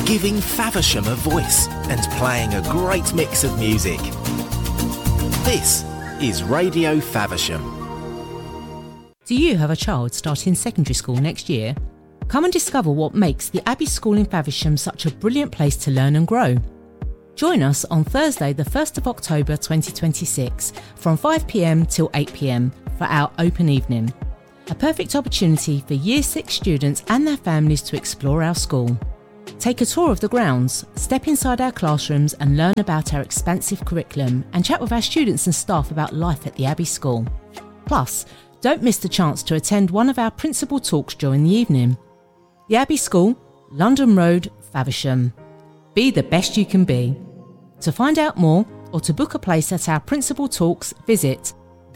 giving Faversham a voice and playing a great mix of music. This is Radio Faversham. Do you have a child starting secondary school next year? Come and discover what makes the Abbey School in Faversham such a brilliant place to learn and grow. Join us on Thursday the 1st of October 2026 from 5pm till 8pm for our open evening. A perfect opportunity for Year 6 students and their families to explore our school. Take a tour of the grounds, step inside our classrooms and learn about our expansive curriculum and chat with our students and staff about life at the Abbey School. Plus, don't miss the chance to attend one of our principal talks during the evening. The Abbey School, London Road, Faversham. Be the best you can be. To find out more or to book a place at our principal talks, visit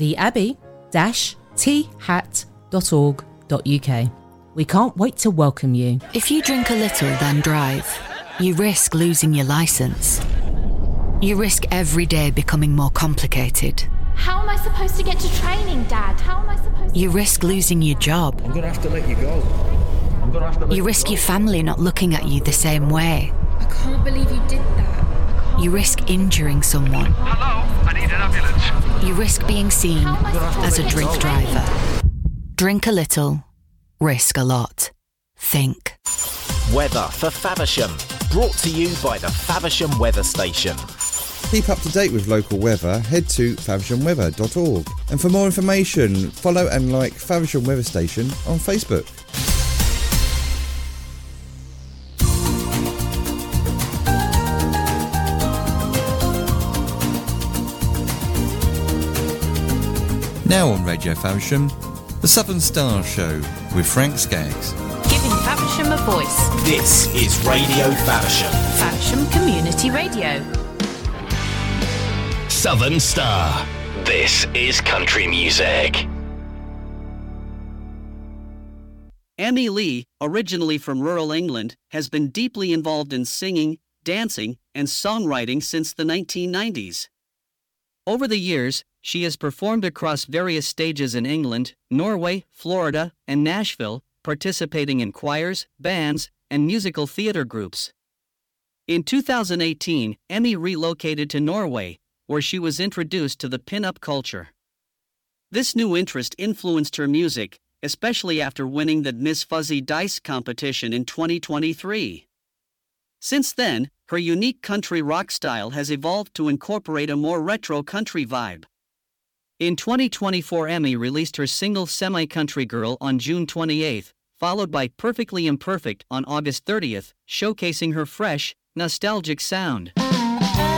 theabbey-that.org.uk. We can't wait to welcome you. If you drink a little then drive, you risk losing your licence. You risk every day becoming more complicated. How am I supposed to get to training, Dad? How am I supposed to... You risk losing your job. I'm going to have to let you go. You risk your family not looking at you the same way. I can't believe you did that. You risk injuring someone. Hello, I need an ambulance. You risk being seen as a drink driver. Drink a little, risk a lot. Think. Weather for Faversham. Brought to you by the Faversham Weather Station. Keep up to date with local weather, head to favershamweather.org. And for more information, follow and like Faversham Weather Station on Facebook. Now on Radio Faversham, The Southern Star Show with Frank Skaggs. Giving Faversham a voice. This is Radio Faversham. Faversham Community Radio. Southern Star. This is country music. Amy Lee, originally from rural England, has been deeply involved in singing, dancing, and songwriting since the 1990s. Over the years, she has performed across various stages in England, Norway, Florida, and Nashville, participating in choirs, bands, and musical theater groups. In 2018, Amy relocated to Norway, where she was introduced to the pin-up culture. This new interest influenced her music, especially after winning the Miss Fuzzy Dice competition in 2023. Since then, her unique country rock style has evolved to incorporate a more retro country vibe. In 2024, Amy released her single Semi-Country Girl on June 28th, followed by Perfectly Imperfect on August 30th, showcasing her fresh, nostalgic sound.